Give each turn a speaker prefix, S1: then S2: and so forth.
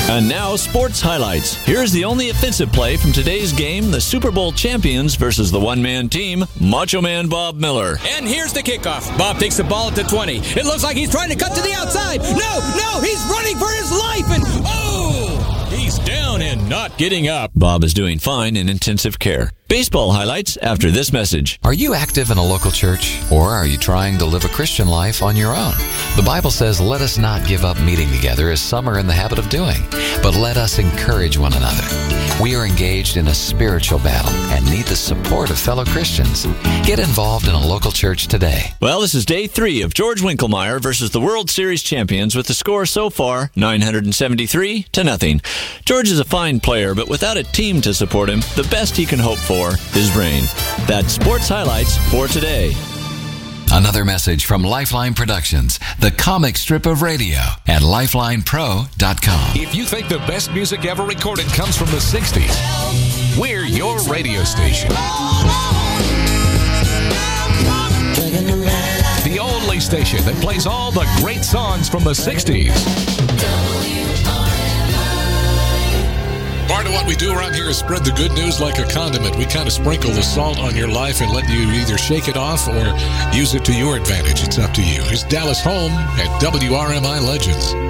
S1: And now, sports highlights. Here's the only offensive play from today's game, the Super Bowl champions versus the one-man team, Macho Man Bob Miller.
S2: And here's the kickoff. Bob takes the ball at the 20. It looks like he's trying to cut to the outside. No, he's running for his life, and he's down and not getting up.
S1: Bob is doing fine in intensive care. Baseball highlights after this message.
S3: Are you active in a local church, or are you trying to live a Christian life on your own? The Bible says, let us not give up meeting together as some are in the habit of doing, but let us encourage one another. We are engaged in a spiritual battle and need the support of fellow Christians. Get involved in a local church today.
S1: Well, this is day 3 of George Winkelmeyer versus the World Series champions with the score so far 973-0. George is a fine player, but without a team to support him, the best he can hope for is rain. That's sports highlights for today.
S3: Another message from Lifeline Productions, the comic strip of radio at lifelinepro.com.
S4: If you think the best music ever recorded comes from the 60s, we're your radio station. The only station that plays all the great songs from the 60s. Part of what we do around here is spread the good news like a condiment. We kind of sprinkle the salt on your life and let you either shake it off or use it to your advantage. It's up to you. Here's Dallas Holm at WRMI Legends.